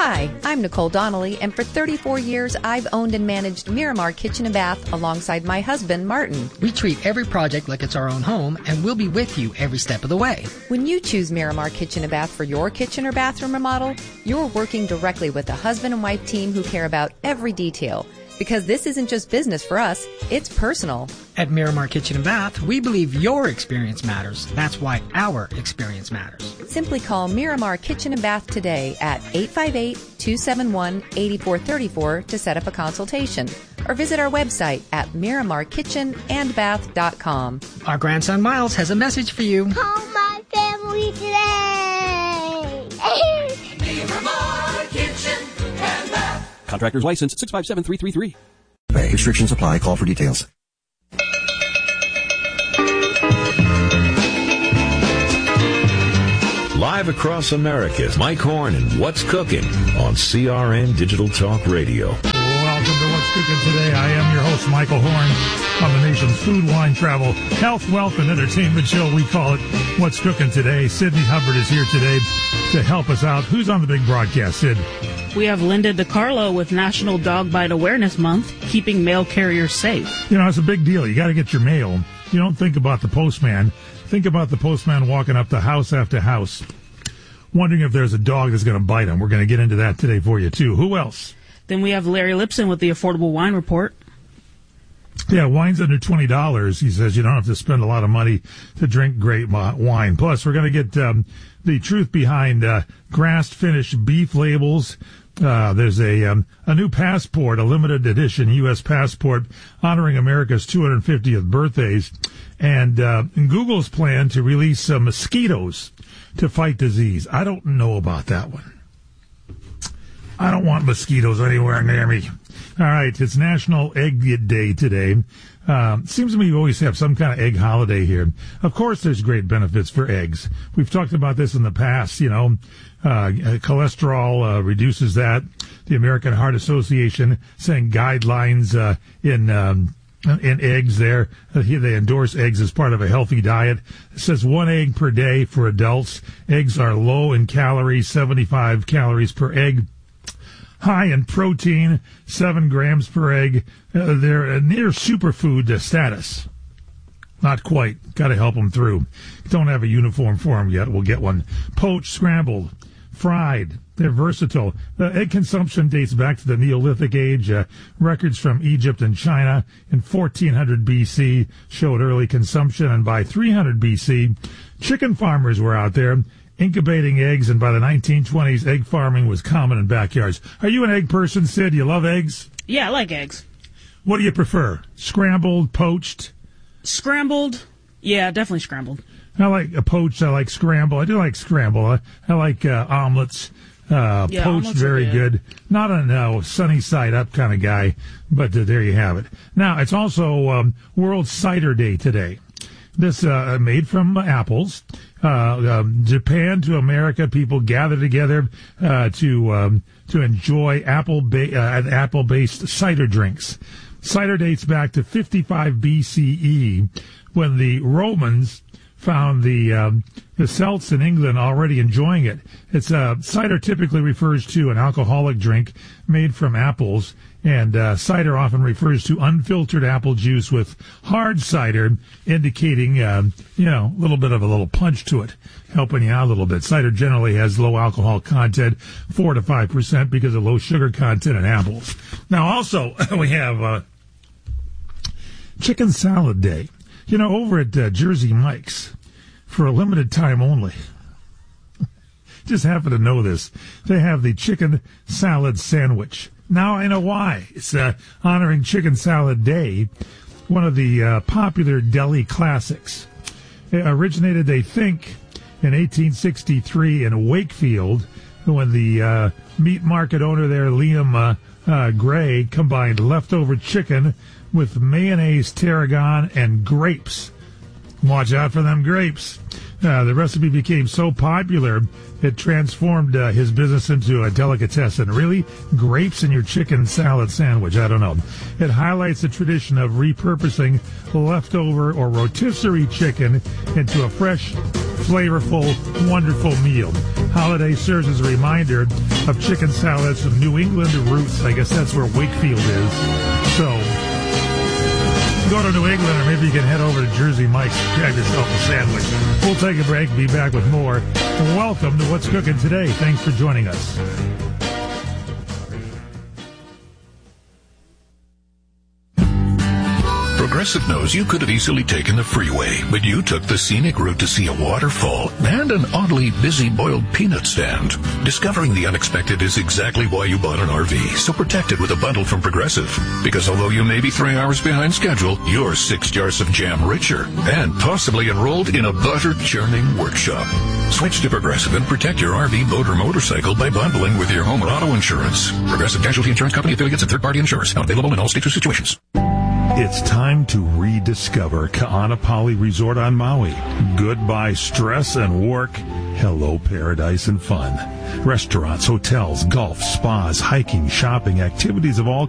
Hi, I'm Nicole Donnelly, and for 34 years, I've owned and managed Miramar Kitchen and Bath alongside my husband, Martin. We treat every project like it's our own home, and we'll be with you every step of the way. When you choose Miramar Kitchen and Bath for your kitchen or bathroom remodel, you're working directly with a husband and wife team who care about every detail. Because this isn't just business for us, it's personal. At Miramar Kitchen and Bath, we believe your experience matters. That's why our experience matters. Simply call Miramar Kitchen and Bath today at 858-271-8434 to set up a consultation. Or visit our website at miramarkitchenandbath.com. Our grandson Miles has a message for you. Call my family today. Miramar Kitchen and Bath. Contractor's license 657333. Restrictions apply. Call for details. Live across America, Mike Horn and What's Cooking on CRN Digital Talk Radio. Welcome to What's Cooking Today. I am your host, Michael Horn, on the nation's food, wine, travel, health, wealth, and entertainment show. We call it What's Cooking Today. Sydney Hubbard is here today to help us out. Who's on the big broadcast, Sid? We have Linda DiCarlo with National Dog Bite Awareness Month, keeping mail carriers safe. You know, it's a big deal. You got to get your mail. You don't think about the postman. Think about the postman walking up to house after house, wondering if there's a dog that's going to bite him. We're going to get into that today for you, too. Who else? Then we have Larry Lipson with the Affordable Wine Report. Yeah, wine's under $20. He says you don't have to spend a lot of money to drink great wine. Plus, we're going to get the truth behind grass-finished beef labels. There's a new passport, a limited edition U.S. passport honoring America's 250th birthdays. And Google's plan to release mosquitoes to fight disease. I don't know about that one. I don't want mosquitoes anywhere near me. All right, it's National Egg Day today. Seems to me we always have some kind of egg holiday here. Of course, there's great benefits for eggs. We've talked about this in the past, you know. Cholesterol reduces that. The American Heart Association saying guidelines in eggs there. They endorse eggs as part of a healthy diet. It says 1 egg per day for adults. Eggs are low in calories, 75 calories per egg. High in protein, 7 grams per egg. They're near superfood status. Not quite. Got to help them through. Don't have a uniform for them yet. We'll get one. Poached, scrambled, fried. They're versatile. The egg consumption dates back to the Neolithic age. Records from Egypt and China in 1400 BC showed early consumption, and by 300 BC, chicken farmers were out there incubating eggs, and by the 1920s, egg farming was common in backyards. Are you an egg person, Sid? You love eggs? Yeah, I like eggs. What do you prefer? Scrambled, poached? Scrambled? Yeah, definitely scrambled. I like poached. I like scrambled. I do like scramble. I like omelets. Poached, omelets very good. Not a sunny side up kind of guy, but there you have it. Now, it's also World Cider Day today. This made from apples. Japan to America, people gather together to enjoy apple-based cider drinks. Cider dates back to 55 BCE, when the Romans found the Celts in England already enjoying it. It's cider typically refers to an alcoholic drink made from apples, and cider often refers to unfiltered apple juice with hard cider, indicating a little bit of a little punch to it, helping you out a little bit. Cider generally has low alcohol content, 4 to 5%, because of low sugar content in apples. Now, also we have Chicken Salad Day. You know, over at Jersey Mike's, for a limited time only, just happen to know this, they have the chicken salad sandwich. Now I know why. It's honoring Chicken Salad Day, one of the popular deli classics. It originated, they think, in 1863 in Wakefield, when the meat market owner there, Liam Gray, combined leftover chicken with mayonnaise, tarragon, and grapes. Watch out for them grapes. The recipe became so popular, it transformed his business into a delicatessen. Really? Grapes in your chicken salad sandwich? I don't know. It highlights the tradition of repurposing leftover or rotisserie chicken into a fresh flavorful, wonderful meal. Holiday serves as a reminder of chicken salads from New England roots. I guess that's where Wakefield is. So go to New England, or maybe you can head over to Jersey Mike's and grab yourself a sandwich. We'll take a break and be back with more. Welcome to What's Cooking Today. Thanks for joining us. Progressive knows you could have easily taken the freeway, but you took the scenic route to see a waterfall and an oddly busy boiled peanut stand. Discovering the unexpected is exactly why you bought an RV, so protect it with a bundle from Progressive. Because although you may be 3 hours behind schedule, you're 6 jars of jam richer and possibly enrolled in a butter-churning workshop. Switch to Progressive and protect your RV, boat, or motorcycle by bundling with your home or auto insurance. Progressive Casualty Insurance Company, affiliates, and third-party insurers. Not available in all states or situations. It's time to rediscover Ka'anapali Resort on Maui. Goodbye stress and work. Hello paradise and fun. Restaurants, hotels, golf, spas, hiking, shopping, activities of all